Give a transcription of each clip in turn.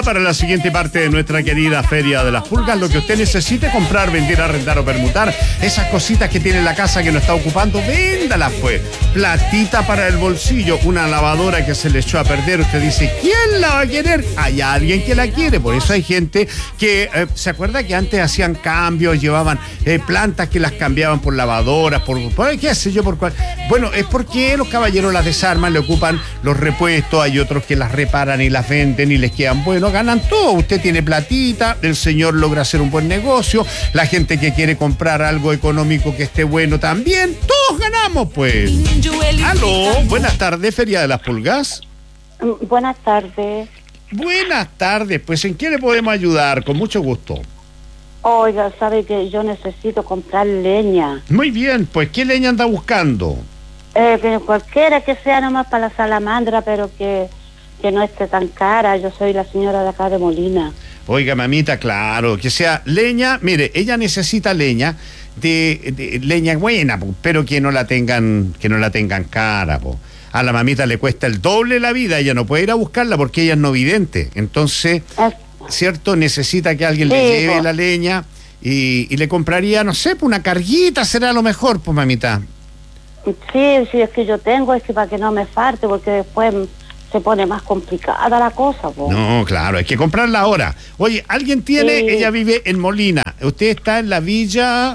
Para la siguiente parte de nuestra querida Feria de las Pulgas, lo que usted necesite comprar, vender, arrendar o permutar, esas cositas que tiene en la casa que no está ocupando, véndalas pues. Platita para el bolsillo, una lavadora que se le echó a perder, usted dice, ¿quién la va a querer? Hay alguien que la quiere, por eso hay gente que, ¿se acuerda que antes hacían cambios, llevaban plantas que las cambiaban por lavadoras, por qué sé yo, por cuál? Bueno, es porque los caballeros las desarman, le ocupan los repuestos, hay otros que las reparan y las venden y les quedan buenos, ganan todo. Usted tiene platita, el señor logra hacer un buen negocio, la gente que quiere comprar algo económico que esté bueno también, todos ganamos pues. Aló, buenas tardes, Feria de las Pulgas. Buenas tardes. Buenas tardes, pues ¿en qué le podemos ayudar? Con mucho gusto. Oiga, sabe que yo necesito comprar leña. Muy bien, pues ¿qué leña anda buscando? Que cualquiera que sea nomás para la salamandra, pero que no esté tan cara. Yo soy la señora de acá de Molina. Oiga, mamita, claro, que sea leña. Mire, ella necesita leña de leña buena, pero que no la tengan cara, po. A la mamita le cuesta el doble la vida, ella no puede ir a buscarla porque ella es no vidente. Entonces, ¿cierto? Necesita que alguien le lleve la leña y le compraría, no sé, una carguita será lo mejor, pues, mamita. Sí, es que yo tengo, es que para que no me falte, porque después se pone más complicada la cosa, po. No, claro, hay que comprarla ahora. Oye, ¿alguien tiene? Sí. Ella vive en Molina. Usted está en la villa...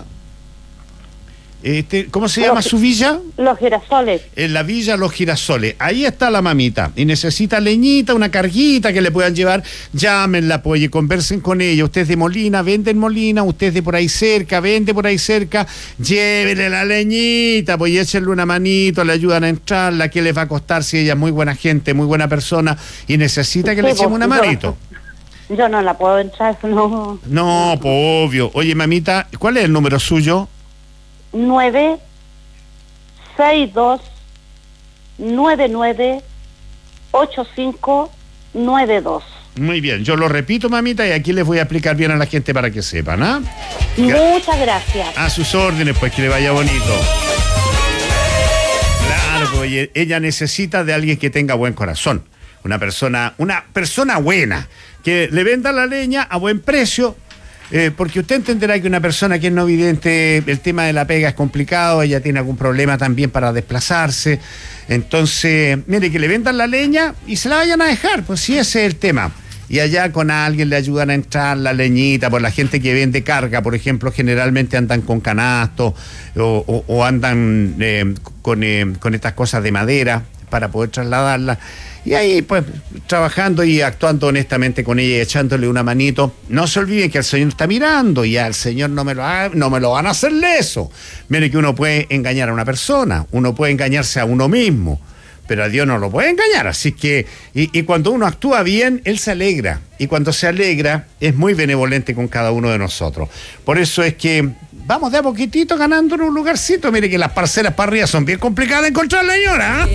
¿cómo se llama su villa? Los Girasoles. En la villa Los Girasoles. Ahí está la mamita. Y necesita leñita, una carguita que le puedan llevar. Llámenla, pues, y conversen con ella. Usted es de Molina, vende en Molina. Usted es de por ahí cerca, vende por ahí cerca. Llévele la leñita, pues, y échenle una manito, le ayudan a entrarla. ¿Qué les va a costar si ella es muy buena gente, muy buena persona y necesita que le echemos una manito? Yo no la puedo entrar, no. No, pues, obvio. Oye, mamita, ¿cuál es el número suyo? 962-99-8592. Muy bien, yo lo repito, mamita, y aquí les voy a explicar bien a la gente para que sepan, ¿ah? Muchas gracias. A sus órdenes, pues, que le vaya bonito. Claro, pues ella necesita de alguien que tenga buen corazón, una persona buena, que le venda la leña a buen precio. Porque usted entenderá que una persona que es no vidente, el tema de la pega es complicado, ella tiene algún problema también para desplazarse, entonces, mire, que le vendan la leña y se la vayan a dejar, pues sí, ese es el tema. Y allá con alguien le ayudan a entrar la leñita, por la gente que vende carga, por ejemplo, generalmente andan con canastos o andan con estas cosas de madera para poder trasladarla. Y ahí, pues, trabajando y actuando honestamente con ella y echándole una manito. No se olviden que el Señor está mirando y al Señor no me lo van a hacer leso. Mire que uno puede engañar a una persona, uno puede engañarse a uno mismo, pero a Dios no lo puede engañar. Así que, y cuando uno actúa bien, Él se alegra. Y cuando se alegra, es muy benevolente con cada uno de nosotros. Por eso es que vamos de a poquitito ganando en un lugarcito. Mire que las parcelas para arriba son bien complicadas de encontrar, señora.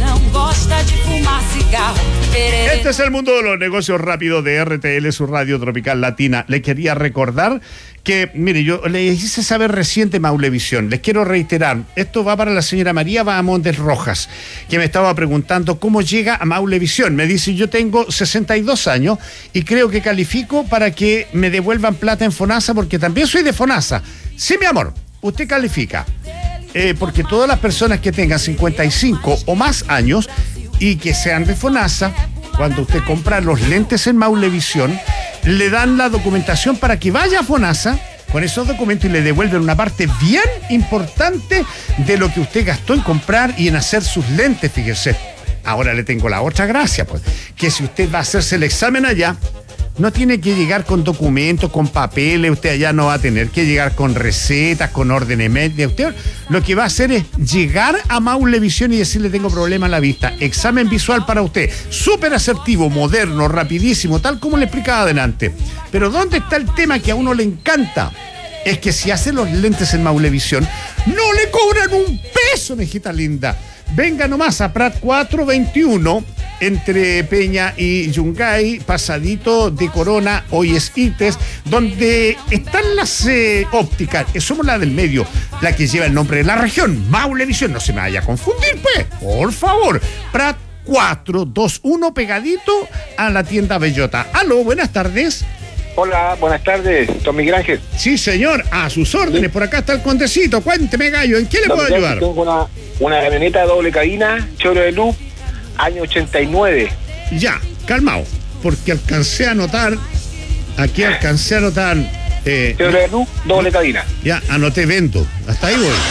Este es el mundo de los negocios rápidos de RTL, su radio tropical latina. Le quería recordar que, mire, yo le hice saber reciente Maulevisión. Les quiero reiterar, esto va para la señora María Bahamondes Rojas, que me estaba preguntando cómo llega a Maulevisión. Me dice, yo tengo 62 años y creo que califico para que me devuelvan plata en FONASA, porque también soy de FONASA. Sí, mi amor, usted califica. Porque todas las personas que tengan 55 o más años y que sean de FONASA, cuando usted compra los lentes en Maulevisión, le dan la documentación para que vaya a FONASA con esos documentos y le devuelven una parte bien importante de lo que usted gastó en comprar y en hacer sus lentes, fíjese. Ahora le tengo la otra gracia, pues, que si usted va a hacerse el examen allá, no tiene que llegar con documentos, con papeles, usted allá no va a tener que llegar con recetas, con órdenes médicas. Usted lo que va a hacer es llegar a Maulevisión y decirle, tengo problema en la vista. Examen visual para usted, súper asertivo, moderno, rapidísimo, tal como le explicaba adelante. Pero ¿dónde está el tema que a uno le encanta? Es que si hace los lentes en Maulevisión, no le cobran un peso, mijita linda. Venga nomás a Prat 421, entre Peña y Yungay, pasadito de Corona, hoy es ITES, donde están las ópticas. Somos la del medio, la que lleva el nombre de la región, Maulevisión. No se me vaya a confundir, pues, por favor. Prat 6421, pegadito a la tienda Bellota. Aló, buenas tardes. Hola, buenas tardes, don Miguel Ángel. Sí, señor, a sus órdenes. Por acá está el Condecito. Cuénteme, gallo, ¿en qué le puedo ayudar? Tengo una camioneta doble cabina, Chevrolet Loop, año 89. Ya, calmado, porque alcancé a anotar. Chevrolet Loop, doble cabina. Ya, anoté vendo. Hasta ahí voy.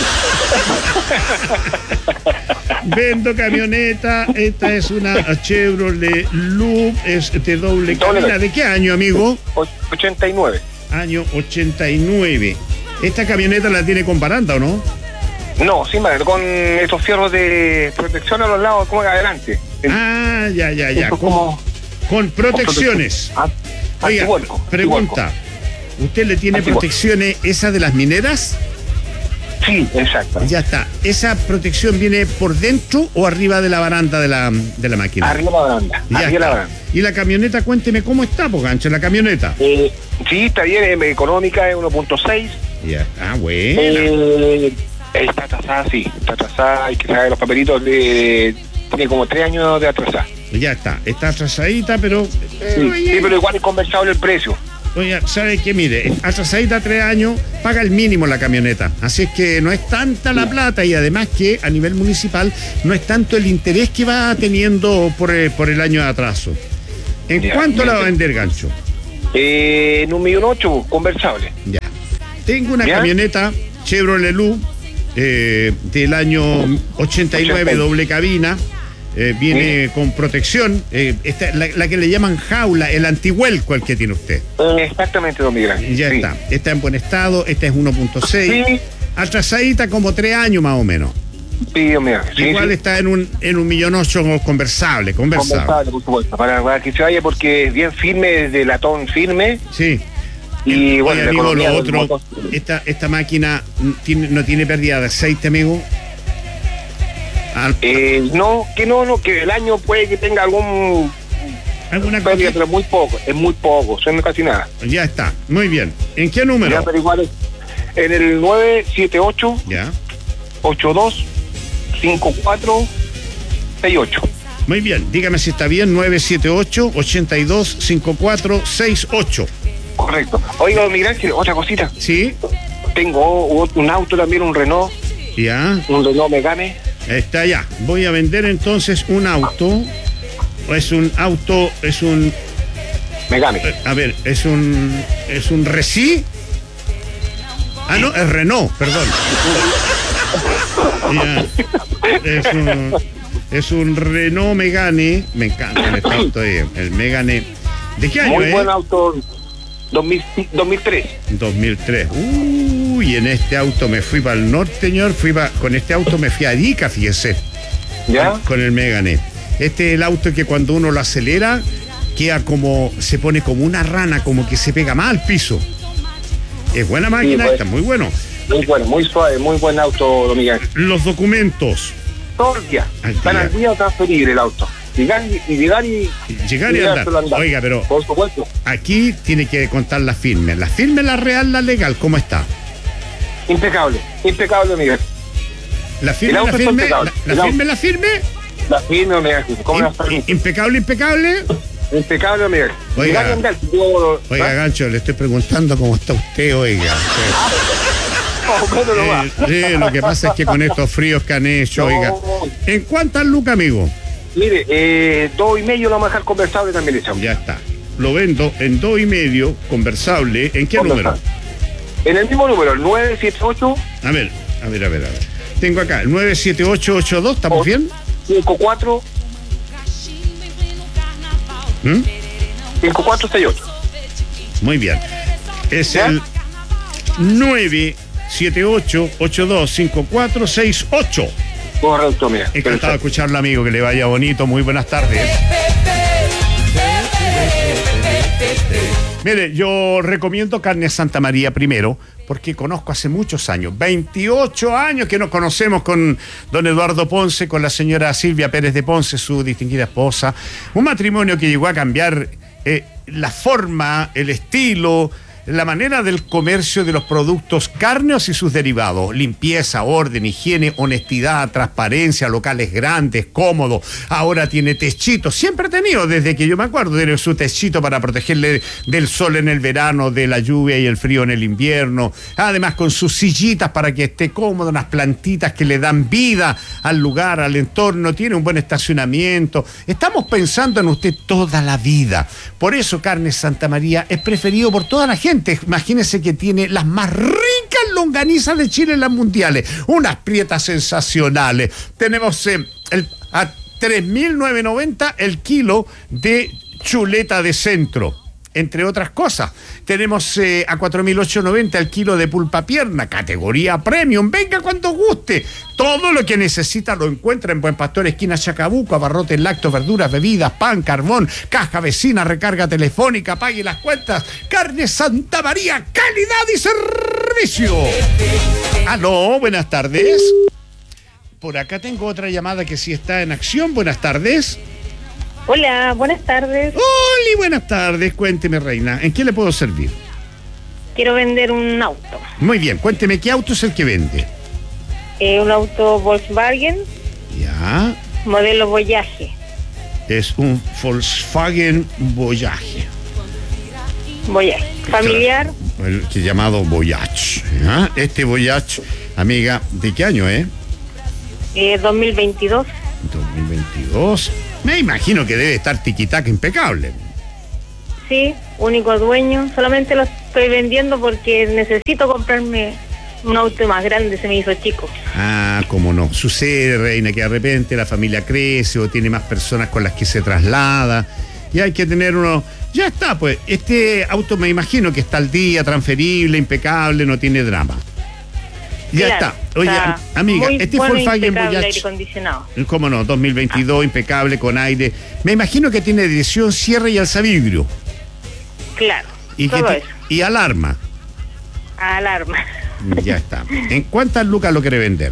Vendo camioneta. Esta es una Chevrolet Loop, es de doble cabina. ¿De qué año, amigo? 89. Año 89. ¿Esta camioneta la tiene con baranda o no? No, sin baranda, con estos fierros de protección a los lados, como adelante. Ah, ya. Con protecciones. Oiga, pregunta. ¿Usted le tiene protecciones esas de las mineras? Sí, exacto. Ya está. ¿Esa protección viene por dentro o arriba de la baranda de la máquina? Arriba de la baranda. La baranda. Y la camioneta, cuénteme cómo está, pues, Gancho, la camioneta. Sí, está bien, es económica, es 1.6. Ya. Ah, bueno. Está atrasada, sí. Está atrasada, hay que saber los papelitos tiene como 3 años de atrasada. Ya está atrasadita, pero... Sí, pero igual es conversable el precio. Oye, ¿sabe qué? Mire, atrasadita 3 años, paga el mínimo la camioneta. Así es que no es tanta la plata y además que a nivel municipal no es tanto el interés que va teniendo por el año de atraso. ¿En cuánto la va a vender, Gancho? En 1.800.000, conversable. Ya. Tengo una camioneta Chevrolet Loop del año 89, doble cabina. Viene con protección, la que le llaman jaula, el antihuelco el que tiene usted. Exactamente, don Miguel. Ya está. Está en buen estado, esta es 1.6. Sí. Atrasadita como 3 años más o menos. Sí, don Miguel. Igual está en un 1.800.000 conversable. Conversable, por supuesto. Para que se vaya porque es bien firme, de latón firme. Sí. Y bueno, oye, amigo, lo otro, esta máquina no tiene pérdida de aceite, amigo. No, que el año puede que tenga alguna pérdida, pero muy poco, es muy poco, son casi nada. Ya está, muy bien. ¿En qué número? Ya, pero igual en el 978 ya 825468. Muy bien, dígame si está bien, 978 825468. Correcto. Oiga, don Miguel Ángel, otra cosita. Sí. Tengo un auto también, un Renault. Ya. Un Renault Megane. Está ya. Voy a vender entonces un auto. Es un Megane. A ver, es un Reci. Ah, no, es Renault, perdón. Ya. Es un Renault Megane. Me encanta este auto ahí, el Megane. ¿De qué año es? Muy buen auto. 2003. 2003. Uy, en este auto me fui para el norte, señor. Con este auto me fui a Arica, fíjese. ¿Ya? Con el Megane. Este es el auto que cuando uno lo acelera, se pone como una rana, como que se pega más al piso. Es buena máquina, sí, esta, muy bueno. Muy bueno, muy suave, muy buen auto, don Miguel. Los documentos. Todo el día. Están al día o transferir el auto. Llegar y andar. Oiga, pero por supuesto, aquí tiene que contar la firme. La firme, la real, la legal, ¿cómo está? Impecable, Miguel. La firme, la firme. La firme. Miguel. ¿Cómo impecable. Impecable, Miguel. Oiga, Gancho, le estoy preguntando cómo está usted, oiga. Lo que pasa es que con estos fríos que han hecho, oiga. ¿En cuántas lucas, amigo? Mire, 2.500 lo vamos a dejar conversable también. Ya está. Lo vendo en 2.500 conversable. ¿En qué número? En el mismo número, el 978. A ver. Tengo acá el 97882, ¿estamos bien? 54. 5468. Muy bien. Es el 978825468. Correcto, mira. Encantado de escucharlo, amigo. Que le vaya bonito. Muy buenas tardes. Mire, yo recomiendo Carne Santa María primero, porque conozco hace muchos años, 28 años que nos conocemos con don Eduardo Ponce, con la señora Silvia Pérez de Ponce, su distinguida esposa. Un matrimonio que llegó a cambiar la forma, el estilo, la manera del comercio de los productos cárneos y sus derivados. Limpieza, orden, higiene, honestidad, transparencia, locales grandes, cómodos. Ahora tiene techito, siempre ha tenido, desde que yo me acuerdo, tiene su techito para protegerle del sol en el verano, de la lluvia y el frío en el invierno. Además, con sus sillitas para que esté cómodo, unas plantitas que le dan vida al lugar, al entorno, tiene un buen estacionamiento. Estamos pensando en usted toda la vida. Por eso Carnes Santa María es preferido por toda la gente. Imagínense que tiene las más ricas longanizas de Chile en las mundiales, unas prietas sensacionales. Tenemos a 3.990 el kilo de chuleta de centro, entre otras cosas. Tenemos a 4.890 el kilo de pulpa pierna, categoría premium. Venga cuando guste. Todo lo que necesita lo encuentra en Buen Pastor, esquina Chacabuco, abarrotes, lácteos, verduras, bebidas, pan, carbón, caja vecina, recarga telefónica, pague las cuentas. Carne Santa María, calidad y servicio. Aló, buenas tardes. Por acá tengo otra llamada que sí está en acción. Buenas tardes. Hola, buenas tardes. Hola, buenas tardes. Cuénteme, reina, ¿en qué le puedo servir? Quiero vender un auto. Muy bien, cuénteme, ¿qué auto es el que vende? Un auto Volkswagen. Ya. Modelo Voyage. Es un Volkswagen Voyage. Voyage. Familiar. El que llamado Voyage. ¿Ya? Este Voyage, amiga, ¿de qué año, 2022. 2022. Me imagino que debe estar tiquitaca impecable. Sí, único dueño. Solamente lo estoy vendiendo porque necesito comprarme un auto más grande, se me hizo chico. Ah, cómo no. Sucede, reina, que de repente la familia crece o tiene más personas con las que se traslada y hay que tener uno. Ya está, pues. Este auto me imagino que está al día, transferible, impecable, no tiene drama. Ya claro, está. Oye, amiga, este bueno, Volkswagen Voyage. Aire acondicionado. ¿Cómo no? 2022, impecable, con aire. Me imagino que tiene dirección, cierre y alzavidrio. Claro. Y, todo eso. Y alarma. Alarma. Ya está. ¿En cuántas lucas lo quiere vender?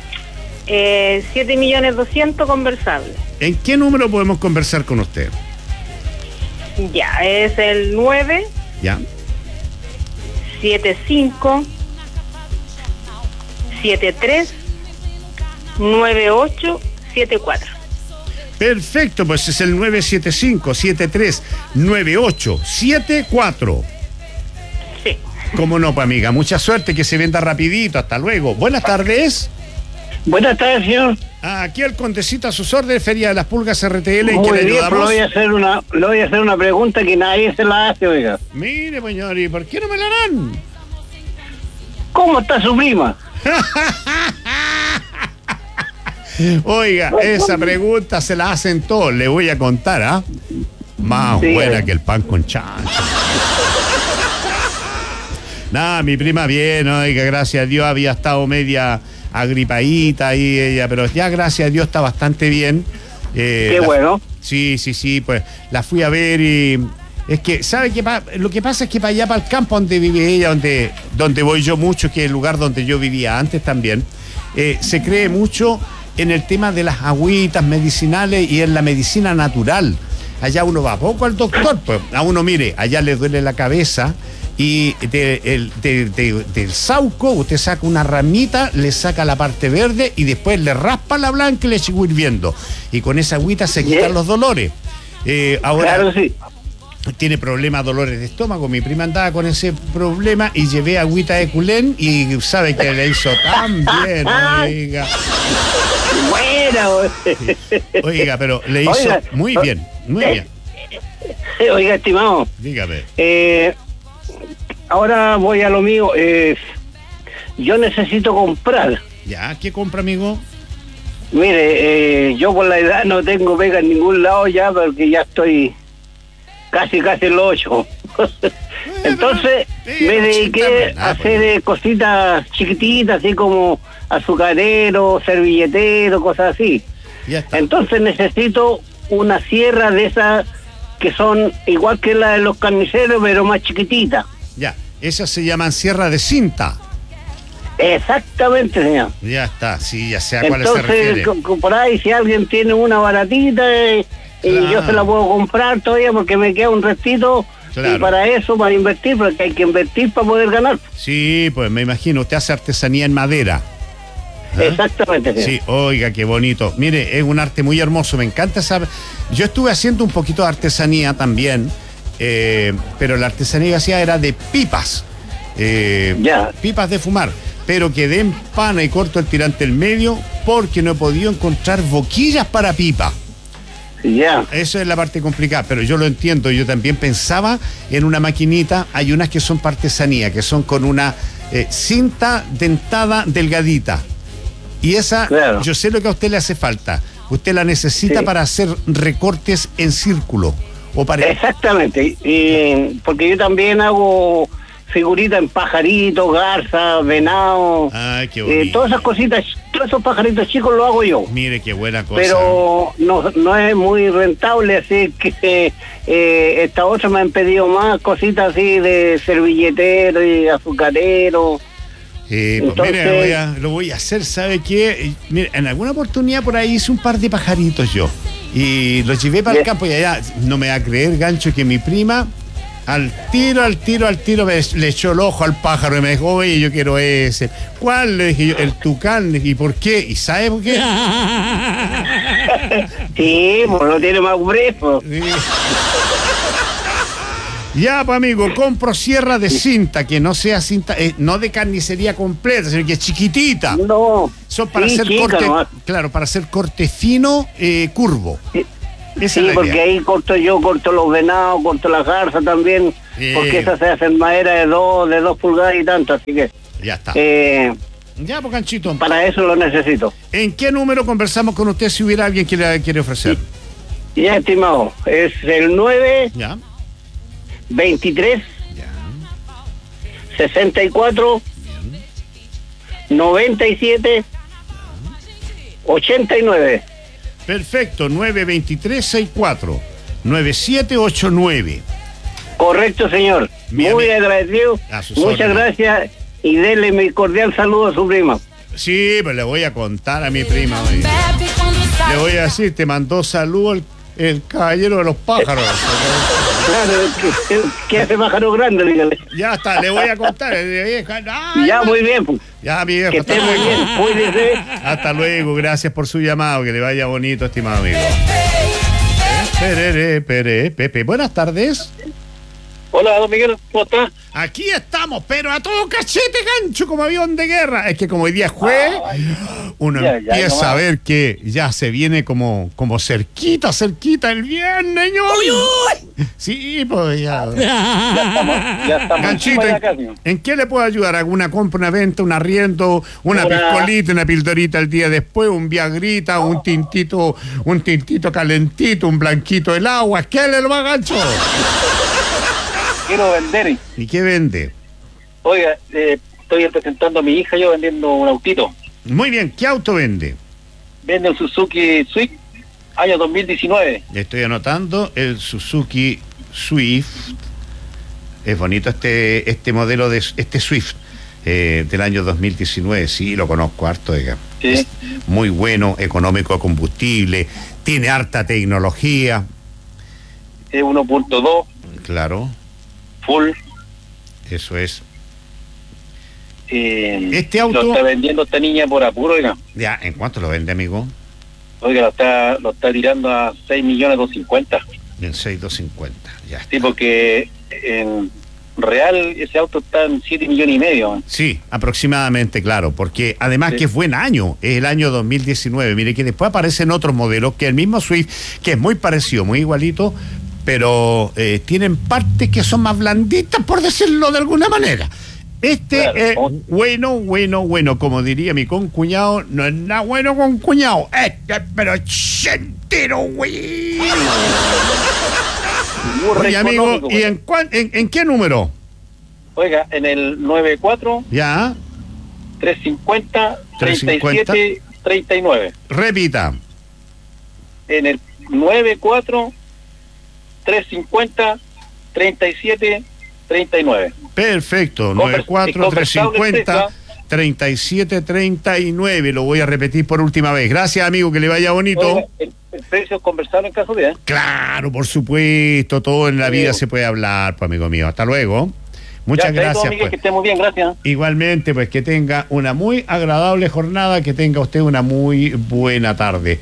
7.200.000 conversable. ¿En qué número podemos conversar con usted? Ya, es el 9. Ya. 75 73 9874. Perfecto, pues es el 975-739874. Sí. Cómo no, pues amiga, mucha suerte, que se venda rapidito, hasta luego. Buenas tardes. Buenas tardes, señor. Aquí el Contecito a sus órdenes, Feria de las Pulgas RTL. ¿En Muy qué le bien, ayudamos? le voy a hacer una pregunta que nadie se la hace, oiga. Mire, señor, ¿y por qué no me la harán? ¿Cómo está su prima? Oiga, esa pregunta se la hacen todos, le voy a contar, ¿ah? Más sí, buena que el pan con chancho. Nada, mi prima bien, oiga, gracias a Dios, había estado media agripadita ahí ella, pero ya gracias a Dios está bastante bien. Qué bueno. Sí, pues la fui a ver y es que, ¿sabe qué? Lo que pasa es que para allá, para el campo donde vive ella, donde voy yo mucho, que es el lugar donde yo vivía antes también, se cree mucho en el tema de las agüitas medicinales y en la medicina natural. Allá uno va poco al doctor, pues a uno, mire, allá le duele la cabeza y del sauco usted saca una ramita, le saca la parte verde y después le raspa la blanca y le sigue hirviendo. Y con esa agüita se quitan los dolores. Ahora, claro, sí. Tiene problemas, dolores de estómago. Mi prima andaba con ese problema y llevé agüita de culén y sabe que le hizo tan bien, oiga. Bueno. Oiga, pero le hizo muy bien, muy bien. Oiga, estimado. Dígame. Ahora voy a lo mío. Yo necesito comprar. ¿Ya? ¿Qué compra, amigo? Mire, yo por la edad no tengo pega en ningún lado ya, porque ya estoy casi en los 8. Entonces me dediqué a hacer cositas chiquititas, así como azucarero, servilletero, cosas así. Ya está. Entonces necesito una sierra de esas que son igual que la de los carniceros, pero más chiquitita. Ya, esas se llaman sierra de cinta. Exactamente, señor. Ya está, sí, ya sé a cuáles se Entonces, refiere. por ahí, si alguien tiene una baratita, y Claro. yo se la puedo comprar todavía porque me queda un restito Claro. Y para eso, para invertir, porque hay que invertir para poder ganar. Sí, pues me imagino, usted hace artesanía en madera. ¿Ah? Exactamente. Sí, oiga, qué bonito. Mire, es un arte muy hermoso, me encanta esa... Yo estuve haciendo un poquito de artesanía también, pero la artesanía que hacía era de pipas. Pipas de fumar, pero quedé en pana y corto el tirante del medio porque no he podido encontrar boquillas para pipa. Ya. Eso es la parte complicada, pero yo lo entiendo. Yo también pensaba en una maquinita. Hay unas que son para artesanía, que son con una cinta dentada delgadita. Y esa, claro, yo sé lo que a usted le hace falta. Usted la necesita para hacer recortes en círculo. O para... Exactamente. Porque yo también hago figuritas en pajaritos, garzas, venado. Ay, qué bonito. Todas esas cositas, todos esos pajaritos chicos los hago yo. Mire qué buena cosa. Pero no es muy rentable, así que esta otra me han pedido más cositas así de servilletero y azucarero. Pues entonces, mire, lo voy a hacer, ¿sabe qué? Mire, en alguna oportunidad por ahí hice un par de pajaritos yo. Y los llevé para el campo y allá, no me va a creer, Gancho, que mi prima... Al tiro le echó el ojo al pájaro y me dijo, oye, yo quiero ese. ¿Cuál? Le dije yo, el tucán. ¿Y por qué? ¿Y sabe por qué? Sí, pues no tiene más brezo. Sí. Ya, pues amigo, compro sierra de cinta, que no sea cinta, no de carnicería completa, sino que es chiquitita. No. Son para hacer corte, ¿no? Claro, para hacer corte fino, curvo. Sí. Sí, porque ahí corto los venados, corto la garza también, porque esas se hacen madera de 2 pulgadas y tanto, así que... Ya está. Ya, pues, Ganchito. Para eso lo necesito. ¿En qué número conversamos con usted si hubiera alguien que le quiere ofrecer? Ya, estimado, es el 9... Ya. 23... Ya. 64... Bien. 97... 89... Perfecto, 923-64 9789. Correcto, señor. Muy agradecido. Muchas gracias y dele mi cordial saludo a su prima. Sí, pues le voy a contar a mi prima. Oye. Le voy a decir, te mandó saludo el caballero de los pájaros. Claro, que hace pájaro grande, dígale. Ya está, le voy a contar. Ya, muy bien. Pues. Ya, mi viejo. Que esté muy bien. Cuídese. Hasta luego, gracias por su llamado. Que le vaya bonito, estimado amigo. Pepe, buenas tardes. Hola, don Miguel, ¿cómo estás? Aquí estamos, pero a todo cachete, Gancho, como avión de guerra. Es que como hoy día es jueves, uno empieza a ver que ya se viene como cerquita el viernes, ¡Uy! Sí, pues ya. Ya estamos. Ganchito, ¿en qué le puedo ayudar? ¿Alguna compra, una venta, un arriendo, una piscolita, una pildorita el día después, un viagrita, un tintito calentito, un blanquito del agua? ¿Qué le lo va, Gancho? Quiero vender. ¿Y qué vende? Oiga, estoy representando a mi hija yo vendiendo un autito. Muy bien, ¿qué auto vende? Vende un Suzuki Swift, año 2019. Estoy anotando el Suzuki Swift. Es bonito este modelo de este Swift del año 2019. Sí, lo conozco harto, oiga. Sí. Es muy bueno, económico de combustible, tiene harta tecnología. Es 1.2. Claro. Full. Eso es. Este auto lo está vendiendo esta niña por apuro, oiga. Ya, ¿en cuánto lo vende, amigo? Oiga, lo está tirando a 6.250.000. En 6.250.000, ya está. Sí, porque en real ese auto está en 7,5 millones. Sí, aproximadamente, claro, porque además que es buen año, es el año 2019. Mire que después aparecen otros modelos, que el mismo Swift, que es muy parecido, muy igualito, pero tienen partes que son más blanditas, por decirlo de alguna manera. Claro, es bueno, como diría mi concuñado, no es nada bueno con cuñado, pero entero, güey. Oye, amigo, ¿y en qué número? Oiga, en el 94. Ya. 350 37 39. Repita. En el 94 350 37 39. Perfecto, 94 350 37 39. Lo voy a repetir por última vez. Gracias, amigo, que le vaya bonito. Oiga, el precios, conversar en caso de... Claro, por supuesto, todo en la vida se puede hablar, pues, amigo mío. Hasta luego. Muchas gracias. Miguel, pues. Que esté muy bien, gracias. Igualmente, pues que tenga una muy agradable jornada, que tenga usted una muy buena tarde.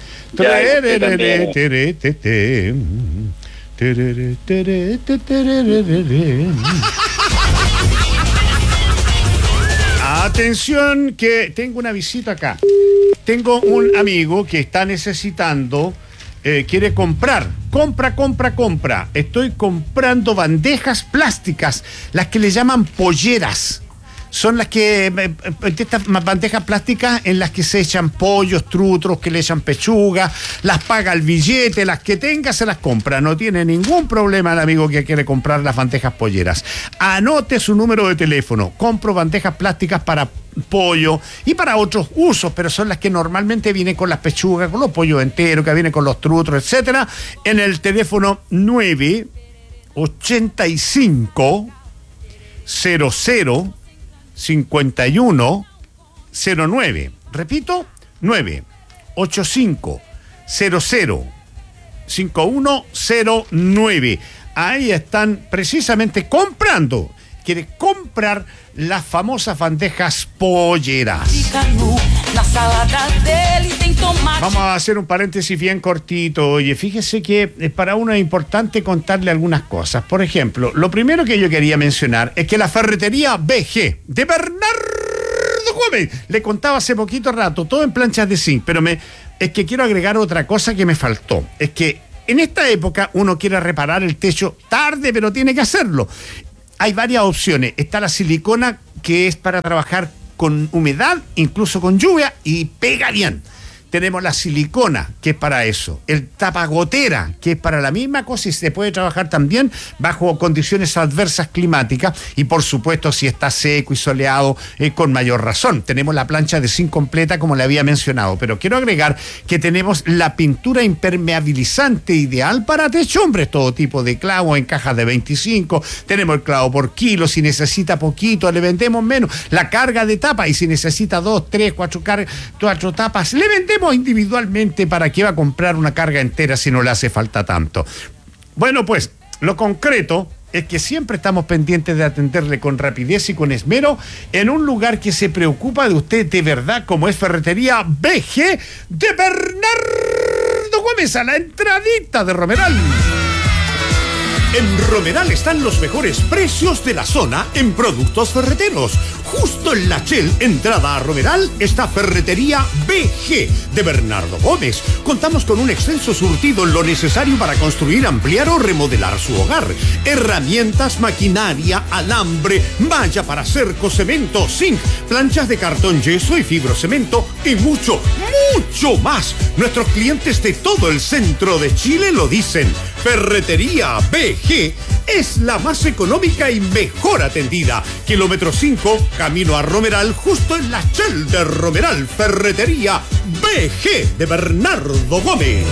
Atención, que tengo una visita acá. Tengo un amigo que está necesitando, quiere comprar. Compra. Estoy comprando bandejas plásticas, las que le llaman polleras. Son las que, estas bandejas plásticas en las que se echan pollos, trutros, que le echan pechuga, las paga el billete, las que tenga se las compra. No tiene ningún problema el amigo que quiere comprar las bandejas polleras. Anote su número de teléfono. Compro bandejas plásticas para pollo y para otros usos, pero son las que normalmente vienen con las pechugas, con los pollos enteros, que vienen con los trutros, etcétera, en el teléfono 985 00 5109. Repito, 985 00 5109. Ahí están precisamente comprando. Quiere comprar las famosas bandejas polleras. Vamos a hacer un paréntesis bien cortito. Oye, fíjese que para uno es importante contarle algunas cosas. Por ejemplo, lo primero que yo quería mencionar es que la ferretería BG de Bernardo Gómez, le contaba hace poquito rato, todo en planchas de zinc, pero es que quiero agregar otra cosa que me faltó. Es que en esta época uno quiere reparar el techo tarde, pero tiene que hacerlo. Hay varias opciones. Está la silicona, que es para trabajar con humedad, incluso con lluvia, y pega bien. Tenemos la silicona, que es para eso. El tapagotera, que es para la misma cosa y se puede trabajar también bajo condiciones adversas climáticas. Y por supuesto, si está seco y soleado, con mayor razón. Tenemos la plancha de zinc completa, como le había mencionado. Pero quiero agregar que tenemos la pintura impermeabilizante ideal para techombres. Todo tipo de clavo en cajas de 25. Tenemos el clavo por kilo. Si necesita poquito, le vendemos menos. La carga de tapa, y si necesita 2, 3, 4 tapas, le vendemos individualmente. ¿Para qué va a comprar una carga entera si no le hace falta tanto? Bueno, pues lo concreto es que siempre estamos pendientes de atenderle con rapidez y con esmero en un lugar que se preocupa de usted de verdad, como es Ferretería BG de Bernardo Gómez, a la entradita de Romeral. En Romeral están los mejores precios de la zona en productos ferreteros. Justo en la Shell, entrada a Romeral, está Ferretería BG de Bernardo Gómez. Contamos con un extenso surtido en lo necesario para construir, ampliar o remodelar su hogar. Herramientas, maquinaria, alambre, malla para cerco, cemento, zinc, planchas de cartón, yeso y fibrocemento y mucho, mucho más. Nuestros clientes de todo el centro de Chile lo dicen. Ferretería BG es la más económica y mejor atendida. Kilómetro 5, camino a Romeral, justo en la Shell de Romeral. Ferretería BG de Bernardo Gómez.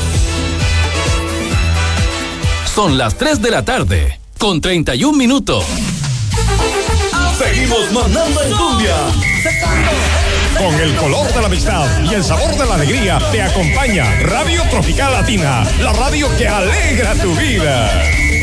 Son las 3 de la tarde, con 31 minutos. Seguimos mandando en cumbia. Con el color de la amistad y el sabor de la alegría te acompaña Radio Tropical Latina, la radio que alegra tu vida.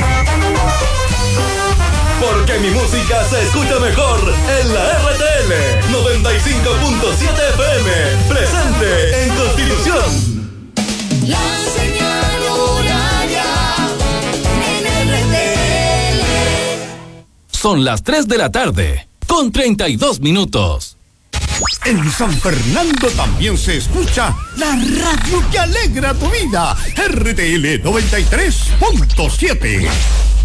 Porque mi música se escucha mejor en la RTL 95.7 FM, presente en Constitución. La señal horaria en RTL. Son las 3 de la tarde, con 32 minutos. En San Fernando también se escucha la radio que alegra tu vida. RTL 93.7.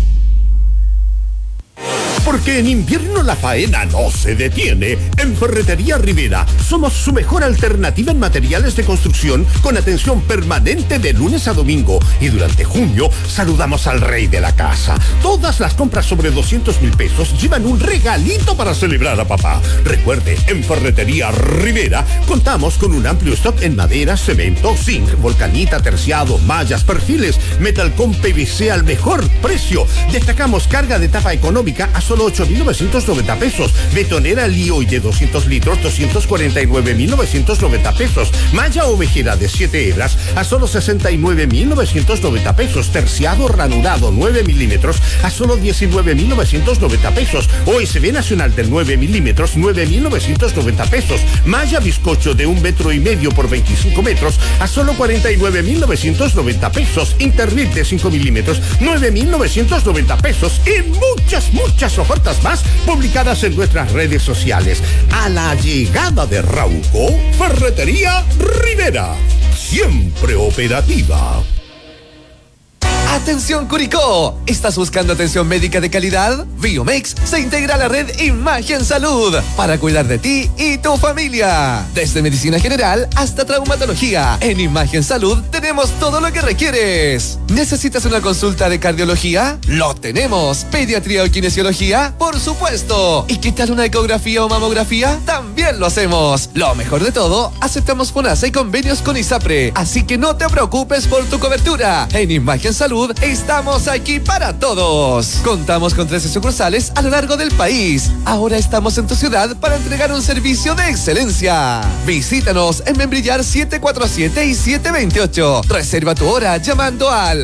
Porque en invierno la faena no se detiene. En Ferretería Rivera somos su mejor alternativa en materiales de construcción, con atención permanente de lunes a domingo. Y durante junio saludamos al rey de la casa. Todas las compras sobre 200,000 pesos llevan un regalito para celebrar a papá. Recuerde, en Ferretería Rivera contamos con un amplio stock en madera, cemento, zinc, volcanita, terciado, mallas, perfiles, metal con PVC al mejor precio. Destacamos carga de tapa económica a solo solo 8.990 pesos. Betonera Lioy de 200 litros, 249.990 pesos. Malla ovejera de 7 hebras a solo 69.990 pesos. Terciado ranurado 9 milímetros a solo 19.990 pesos. OSB nacional del 9 milímetros, 9.990 pesos. Malla bizcocho de 1,5 metros por 25 metros a solo 49.990 pesos. Internet de 5 milímetros, 9.990 pesos. Y muchas ofertas más publicadas en nuestras redes sociales. A la llegada de Rauco, Ferretería Rivera. Siempre operativa. ¡Atención Curicó! ¿Estás buscando atención médica de calidad? Biomex se integra a la red Imagen Salud para cuidar de ti y tu familia. Desde medicina general hasta traumatología, en Imagen Salud tenemos todo lo que requieres. ¿Necesitas una consulta de cardiología? ¡Lo tenemos! ¿Pediatría o kinesiología? ¡Por supuesto! ¿Y qué tal una ecografía o mamografía? ¡También lo hacemos! Lo mejor de todo, aceptamos FONASA y convenios con ISAPRE, así que no te preocupes por tu cobertura. En Imagen Salud estamos aquí para todos. Contamos con 13 sucursales a lo largo del país. Ahora estamos en tu ciudad para entregar un servicio de excelencia. Visítanos en Membrillar 747 y 728. Reserva tu hora llamando al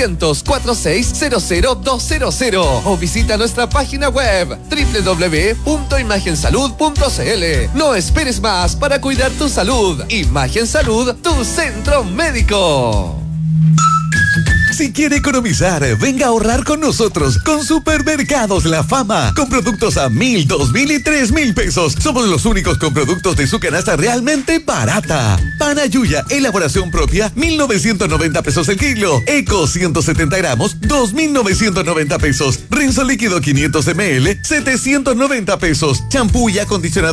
600-4600-200 o visita nuestra página web www.imagensalud.cl. No esperes más para cuidar tu salud. Imagen Salud, tu centro médico. Si quiere economizar, venga a ahorrar con nosotros con Supermercados La Fama. Con productos a 1,000, 2,000 y 3,000 pesos. Somos los únicos con productos de su canasta realmente barata. Panayuya, elaboración propia, 1,990 pesos el kilo. Eco, 170 gramos, 2,990 pesos. Rinzo líquido 500 ml, 790 pesos. Champú y acondicionador